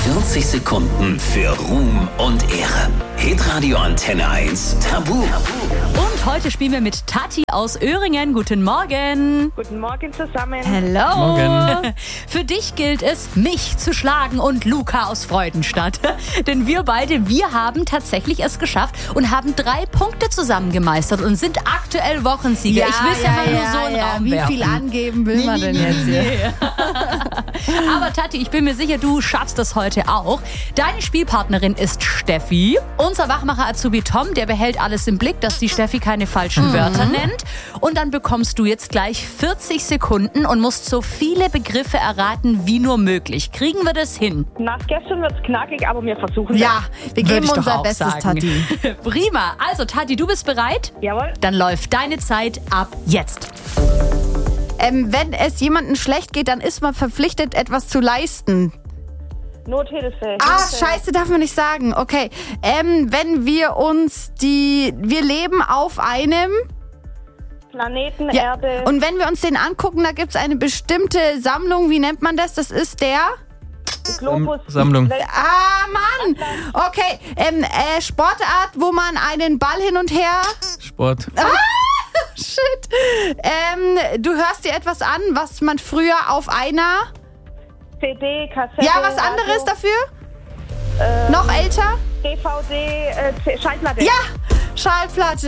40 Sekunden für Ruhm und Ehre. Hitradio Antenne 1 Tabu. Und heute spielen wir mit Tati aus Öhringen. Guten Morgen. Guten Morgen zusammen. Hello. Morgen. Für dich gilt es, mich zu schlagen und Luca aus Freudenstadt. Denn wir haben tatsächlich es geschafft und haben 3 Punkte zusammen gemeistert und sind aktuell Wochensieger. Ich will es ja mal nur so in den Raum Wie werfen. viel angeben will man denn jetzt hier? Aber Tati, ich bin mir sicher, du schaffst das heute auch. Deine Spielpartnerin ist Steffi. Unser Wachmacher Azubi Tom, der behält alles im Blick, dass die Steffi keine falschen Wörter nennt. Und dann bekommst du jetzt gleich 40 Sekunden und musst so viele Begriffe erraten wie nur möglich. Kriegen wir das hin? Nach gestern wird's knackig, aber wir versuchen Ja, wir Würde geben ich doch unser auch Bestes, sagen. Tati. Prima. Also Tati, du bist bereit? das. Jawohl. Dann läuft deine Zeit ab jetzt. Wenn es jemandem schlecht geht, dann ist man verpflichtet, etwas zu leisten. Nothilfe. Scheiße, darf man nicht sagen. Okay. Wenn wir wir leben auf einem... Planeten, Ja. Erde. Und wenn wir uns den angucken, da gibt es eine bestimmte Sammlung. Wie nennt man das? Das ist der... Globus. Mann! Welt- Okay. Sportart, wo man einen Ball hin und her... Sport. Shit. Du hörst dir etwas an, was man früher auf einer... CD, Kassette. Ja, was anderes dafür? Noch älter? DVD, Schallplatte. Ja, Schallplatte.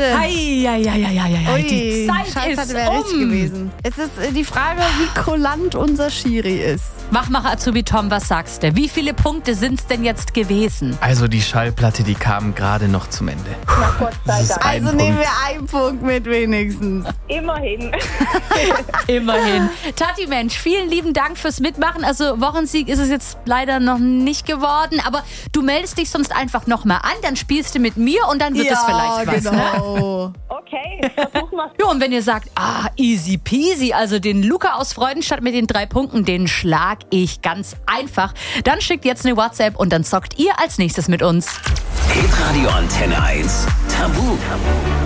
Die Zeit Schallplatte ist wäre richtig um. gewesen. Es ist die Frage, wie kulant unser Schiri ist. Wachmacher Azubi Tom, was sagst du? Wie viele Punkte sind es denn jetzt gewesen? Also die Schallplatte, die kam gerade noch zum Ende. Na Gott sei Das ist Dank. ein Also nehmen Punkt. wir einen Punkt mit wenigstens. Immerhin. Immerhin. Tati, Mensch, vielen lieben Dank fürs Mitmachen. Also Wochensieg ist es jetzt leider noch nicht geworden, aber du meldest dich sonst einfach nochmal an, dann spielst du mit mir und dann wird es vielleicht was. Ne? genau. Okay, versuchen wir's. Ja, und wenn ihr sagt, easy peasy, also den Luca aus Freudenstadt mit den 3 Punkten, den schlag ich ganz einfach, dann schickt jetzt eine WhatsApp und dann zockt ihr als nächstes mit uns. Hitradio Antenne 1 Tabu.